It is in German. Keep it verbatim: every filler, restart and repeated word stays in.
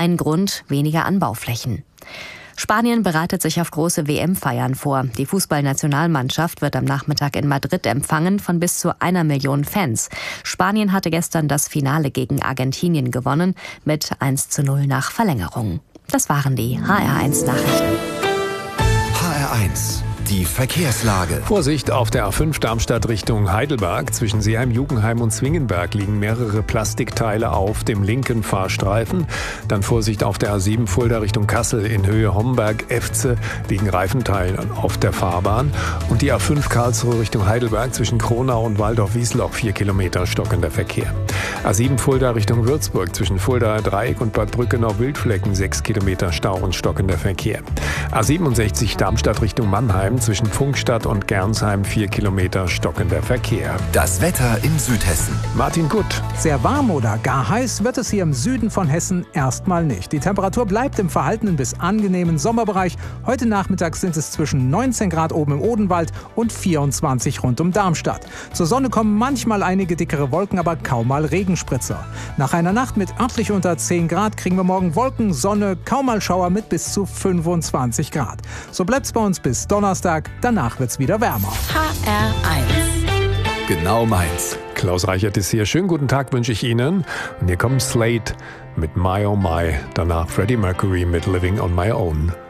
Ein Grund: weniger Anbauflächen. Spanien bereitet sich auf große W M-Feiern vor. Die Fußballnationalmannschaft wird am Nachmittag in Madrid empfangen von bis zu einer Million Fans. Spanien hatte gestern das Finale gegen Argentinien gewonnen, mit eins zu null nach Verlängerung. Das waren die H R eins Nachrichten. H R eins. Die Verkehrslage. Vorsicht auf der A fünf Darmstadt Richtung Heidelberg. Zwischen Seeheim, Jugenheim und Zwingenberg liegen mehrere Plastikteile auf dem linken Fahrstreifen. Dann Vorsicht auf der A sieben Fulda Richtung Kassel in Höhe Homberg-Efze liegen Reifenteile auf der Fahrbahn. Und die A fünf Karlsruhe Richtung Heidelberg zwischen Kronau und Waldorf-Wiesloch vier Kilometer stockender Verkehr. A sieben Fulda Richtung Würzburg zwischen Fuldaer Dreieck und Bad Brückenau-Wildflecken sechs Kilometer Stau und stockender Verkehr. A siebenundsechzig Darmstadt Richtung Mannheim zwischen Funkstadt und Gernsheim vier Kilometer stockender Verkehr. Das Wetter in Südhessen. Martin Gutt. Sehr warm oder gar heiß wird es hier im Süden von Hessen erstmal nicht. Die Temperatur bleibt im verhaltenen bis angenehmen Sommerbereich. Heute Nachmittag sind es zwischen neunzehn Grad oben im Odenwald und vierundzwanzig rund um Darmstadt. Zur Sonne kommen manchmal einige dickere Wolken, aber kaum mal Regenspritzer. Nach einer Nacht mit örtlich unter zehn Grad kriegen wir morgen Wolken, Sonne, kaum mal Schauer mit bis zu fünfundzwanzig Grad. So bleibt's bei uns bis Donnerstag. Danach wird's wieder wärmer. H R eins. Genau meins. Klaus Reichert ist hier. Schönen guten Tag wünsche ich Ihnen. Und hier kommt Slate mit My Oh My. Danach Freddie Mercury mit Living on My Own.